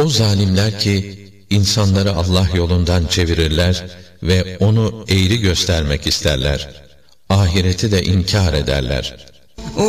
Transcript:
O zalimler ki insanları Allah yolundan çevirirler ve onu eğri göstermek isterler. Ahireti de inkar ederler.